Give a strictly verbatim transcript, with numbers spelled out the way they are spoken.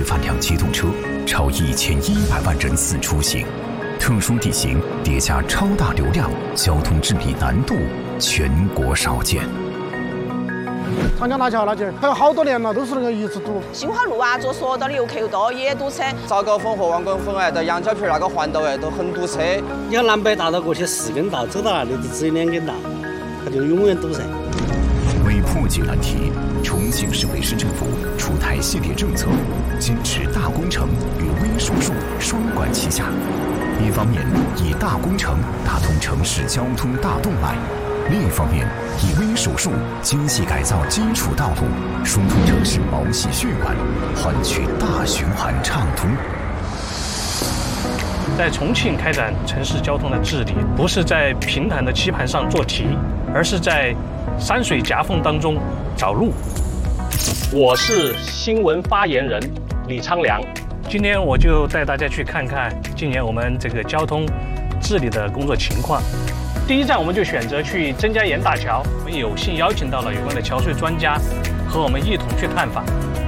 饭辆机动车，超一千一百万人次出行。特殊地形叠加超大流量，交通治理难度全国少见。 长江大桥那劲儿，还有好多年了，都是那个一直堵。 新华路啊，坐索道的游客又多，也堵车。 早高峰和王岗峰哎，到羊角坪那个环道哎，都很堵车。 你看南北大道过去四根道，走到那里就只有两根道，它就永远堵塞。 为破解难题，重庆市委市政府出台系列政策，坚持大工程与微手术双管齐下。一方面以大工程打通城市交通大动脉，另一方面以微手术精细改造基础道路，疏通城市毛细血管，换取大循环畅通。 在重庆开展城市交通的治理，不是在平坦的棋盘上做题，而是在山水夹缝当中找路。 我是新闻发言人李昌良， 今天我就带大家去看看今年我们这个交通治理的工作情况。第一站我们就选择去曾家岩大桥，我们有幸邀请到了有关的桥隧专家和我们一同去探访。